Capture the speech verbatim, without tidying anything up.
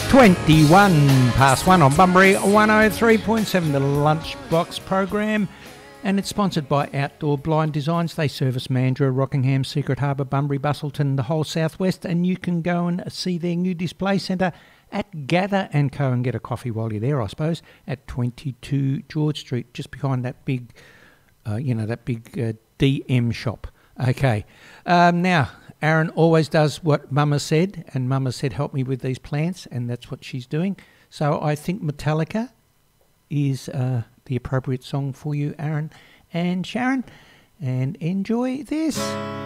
twenty-one past one on Bunbury one oh three point seven, the Lunchbox program, and it's sponsored by Outdoor Blind Designs. They service Mandurah, Rockingham, Secret Harbour, Bunbury, Bustleton, the whole southwest, and you can go and see their new display centre at Gather and Co and get a coffee while you're there, I suppose, at twenty-two George Street, just behind that big, uh, you know, that big uh, D M shop. Okay, um, now Aaron always does what Mama said, and Mama said help me with these plants, and that's what she's doing. So I think Metallica is uh, the appropriate song for you, Aaron and Sharon, and enjoy this.